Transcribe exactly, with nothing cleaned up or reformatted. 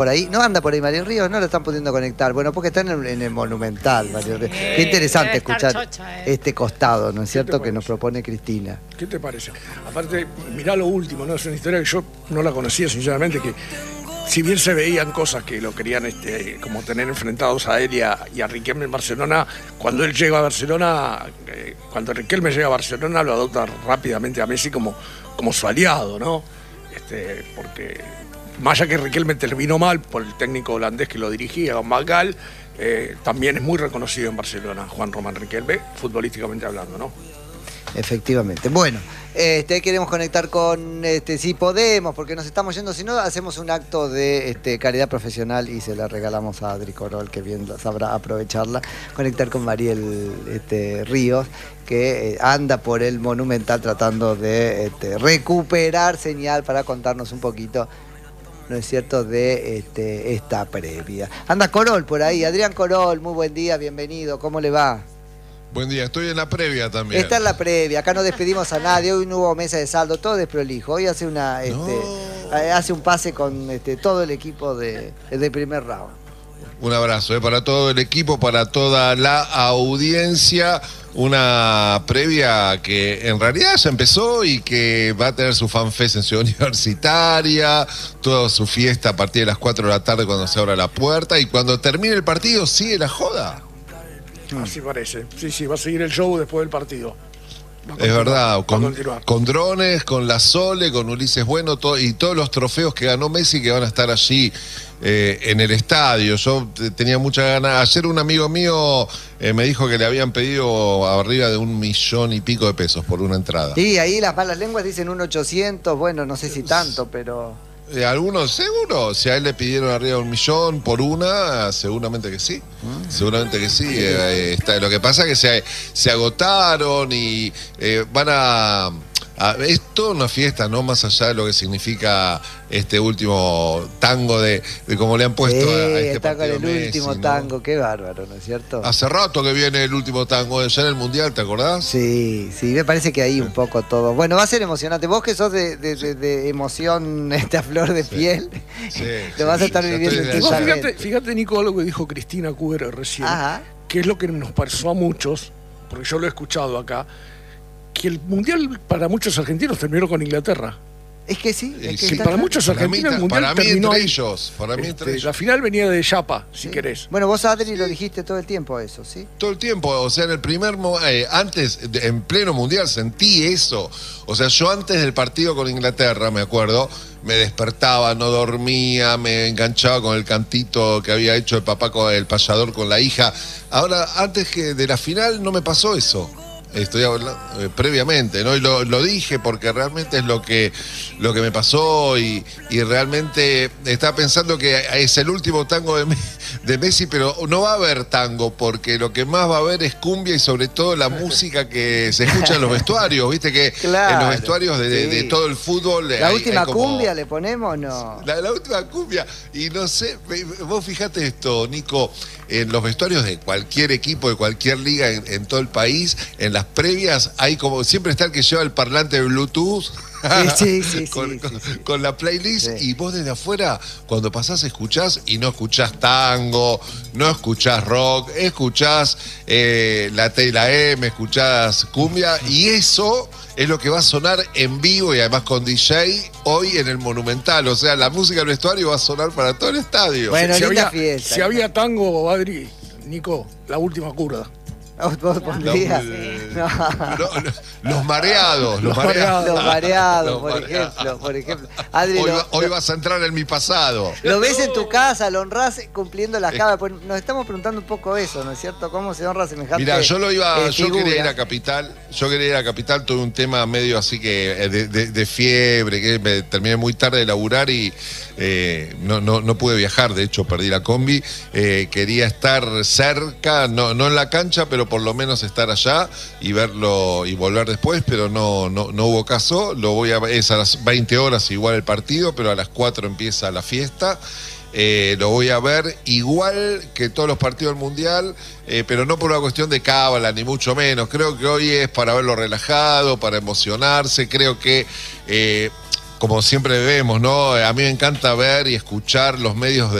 por ahí. No anda por ahí Mariel Ríos, no lo están pudiendo conectar. Bueno, porque está en el, en el Monumental, Mariel Ríos. Sí, Qué interesante escuchar chocha, eh. este costado, ¿no es cierto?, que nos propone Cristina. ¿Qué te parece? Aparte, mirá lo último, ¿no? Es una historia que yo no la conocía, sinceramente, que si bien se veían cosas que lo querían este, como tener enfrentados a él y a, y a Riquelme en Barcelona, cuando él llega a Barcelona, eh, cuando Riquelme llega a Barcelona, lo adopta rápidamente a Messi como, como su aliado, ¿no? Este, porque más allá que Riquelme terminó mal por el técnico holandés que lo dirigía, Van Gaal, eh, también es muy reconocido en Barcelona, Juan Román Riquelme, futbolísticamente hablando, ¿no? Efectivamente. Bueno, este, queremos conectar con, este, si podemos, porque nos estamos yendo, si no, hacemos un acto de este, caridad profesional y se la regalamos a Adri Corol, que bien sabrá aprovecharla, conectar con Mariel este, Ríos, que eh, anda por el Monumental tratando de este, recuperar señal para contarnos un poquito, ¿no es cierto?, de este, esta previa. Anda Corol por ahí, Adrián Corol, muy buen día, bienvenido, ¿cómo le va? Buen día, estoy en la previa también. Está en la previa, acá no despedimos a nadie, hoy no hubo mesa de saldo, todo desprolijo. Hoy hace una este, no. hace un pase con este, todo el equipo de, de primer round. Un abrazo eh, para todo el equipo, para toda la audiencia. Una previa que en realidad ya empezó y que va a tener su fanfest en Ciudad Universitaria, toda su fiesta a partir de las cuatro de la tarde cuando se abra la puerta, y cuando termine el partido sigue la joda. Así parece. Sí, sí, va a seguir el show después del partido. Es verdad, con, con, con drones, con la Sole, con Ulises Bueno todo, y todos los trofeos que ganó Messi que van a estar allí eh, en el estadio. Yo tenía mucha ganas. Ayer un amigo mío eh, me dijo que le habían pedido arriba de un millón y pico de pesos por una entrada. Sí, ahí las malas lenguas dicen un ochocientos, bueno, no sé si tanto, pero... Eh, algunos, seguro, si a él le pidieron arriba de un millón por una, seguramente que sí, mm. seguramente que sí. Eh, está. Lo que pasa es que se, se agotaron y eh, van a, a... Es toda una fiesta, ¿no? Más allá de lo que significa este último tango de, de cómo le han puesto sí, a, a este está partido con el Messi, último ¿no? tango, qué bárbaro, ¿no es cierto? Hace rato que viene el último tango, ya en el Mundial, ¿te acordás? Sí, sí, me parece que ahí un poco todo. Bueno, va a ser emocionante. Vos que sos de, de, de, de emoción, esta flor de sí. piel, sí, lo sí, vas a estar sí, viviendo intensamente. Fíjate, fíjate, Nico, lo que dijo Cristina Cuber recién, Ajá. que es lo que nos pasó a muchos, porque yo lo he escuchado acá, que el Mundial para muchos argentinos terminó con Inglaterra. Es que sí, es que sí, para muchos argentinos el Mundial para mí terminó entre ahí. ellos, para mí este, entre ellos. La final venía de Yapa, si sí. querés. Bueno, vos, Adri, sí. lo dijiste todo el tiempo eso, ¿sí? Todo el tiempo, o sea, en el primer, eh, antes, de, en pleno Mundial sentí eso. O sea, yo antes del partido con Inglaterra, me acuerdo, me despertaba, no dormía, me enganchaba con el cantito que había hecho el papá con el payador con la hija. Ahora, antes que de la final no me pasó eso. Estoy hablando eh, previamente, ¿no? Y lo, lo dije porque realmente es lo que, lo que me pasó y, y realmente estaba pensando que es el último tango de, de Messi, pero no va a haber tango porque lo que más va a haber es cumbia y sobre todo la música que se escucha en los vestuarios, ¿viste? Que claro, en los vestuarios de, de, de todo el fútbol... ¿La hay, última hay como... cumbia le ponemos o no? La, la última cumbia, y no sé, vos fijate esto, Nico, en los vestuarios de cualquier equipo, de cualquier liga en, en todo el país, en las previas hay como, siempre está el que lleva el parlante de Bluetooth sí, sí, sí, con, sí, con, sí. con la playlist sí. y vos desde afuera cuando pasás escuchás y no escuchás tango, no escuchás rock, escuchás eh, la T y la M, escuchás cumbia y eso es lo que va a sonar en vivo y además con D J hoy en el Monumental, o sea, la música del vestuario va a sonar para todo el estadio. Bueno, si, linda había, fiesta, si había tango, Adri, Nico, la última curda. ¿Vos pondrías? No, no, los mareados, los mareados. Los mareados, los por mareados. ejemplo, por ejemplo. Adri, hoy, lo, hoy lo, vas a entrar en mi pasado. Lo ves en tu casa, lo honrás cumpliendo las cabas. Pues nos estamos preguntando un poco eso, ¿no es cierto? ¿Cómo se honra semejante? Mira, yo lo iba, eh, yo figura. quería ir a Capital, yo quería ir a Capital, tuve un tema medio así que de, de, de fiebre, que me terminé muy tarde de laburar y eh, no, no, no pude viajar, de hecho perdí la combi. Eh, quería estar cerca, no, no en la cancha, pero por lo menos estar allá y verlo y volver después, pero no, no, no hubo caso. Lo voy a, es a las veinte horas igual el partido, pero a las cuatro empieza la fiesta. Eh, lo voy a ver igual que todos los partidos del Mundial, eh, pero no por una cuestión de cábala, ni mucho menos. Creo que hoy es para verlo relajado, para emocionarse. Creo que eh, como siempre vemos, ¿no? A mí me encanta ver y escuchar los medios de